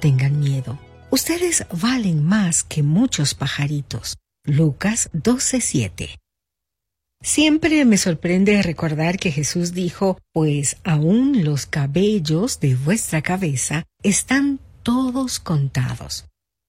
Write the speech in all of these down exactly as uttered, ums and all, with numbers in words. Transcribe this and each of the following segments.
tengan miedo. Ustedes valen más que muchos pajaritos. Lucas doce siete. Siempre me sorprende recordar que Jesús dijo, pues aún los cabellos de vuestra cabeza están todos contados.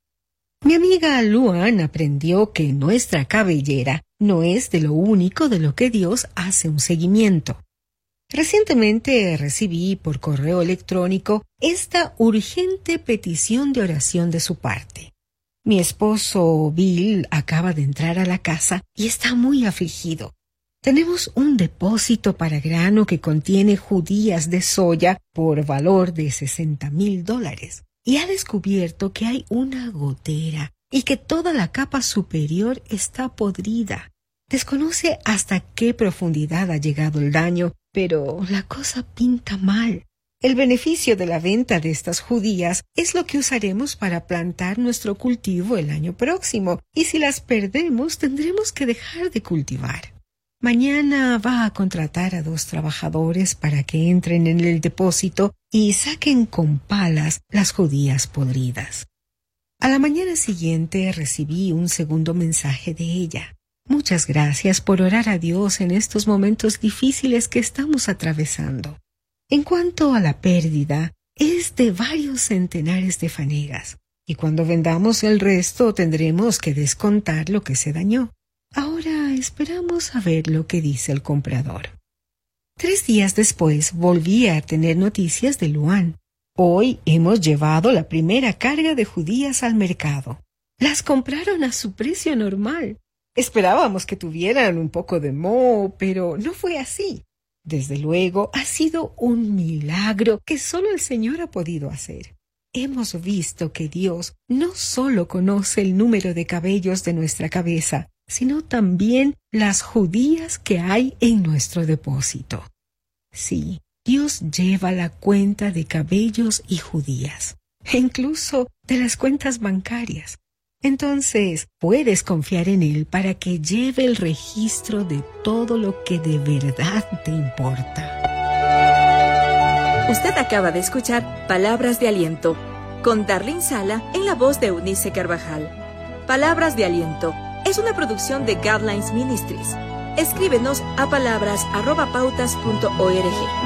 Mi amiga Luan aprendió que nuestra cabellera no es de lo único de lo que Dios hace un seguimiento. Recientemente recibí por correo electrónico esta urgente petición de oración de su parte. Mi esposo Bill acaba de entrar a la casa y está muy afligido. Tenemos un depósito para grano que contiene judías de soya por valor de sesenta mil dólares y ha descubierto que hay una gotera y que toda la capa superior está podrida. Desconoce hasta qué profundidad ha llegado el daño, pero la cosa pinta mal. El beneficio de la venta de estas judías es lo que usaremos para plantar nuestro cultivo el año próximo, y si las perdemos tendremos que dejar de cultivar. Mañana va a contratar a dos trabajadores para que entren en el depósito y saquen con palas las judías podridas. A la mañana siguiente recibí un segundo mensaje de ella. Muchas gracias por orar a Dios en estos momentos difíciles que estamos atravesando. En cuanto a la pérdida, es de varios centenares de fanegas, y cuando vendamos el resto tendremos que descontar lo que se dañó. Ahora esperamos a ver lo que dice el comprador. Tres días después volví a tener noticias de Luan. Hoy hemos llevado la primera carga de judías al mercado. Las compraron a su precio normal. Esperábamos que tuvieran un poco de moho, pero no fue así. Desde luego, ha sido un milagro que solo el Señor ha podido hacer. Hemos visto que Dios no solo conoce el número de cabellos de nuestra cabeza, sino también las judías que hay en nuestro depósito. Sí, Dios lleva la cuenta de cabellos y judías, e incluso de las cuentas bancarias. Entonces, puedes confiar en Él para que lleve el registro de todo lo que de verdad te importa. Usted acaba de escuchar Palabras de Aliento, con Darlene Sala en la voz de Eunice Carvajal. Palabras de Aliento es una producción de Guidelines Ministries. Escríbenos a palabras arroba pautas punto org.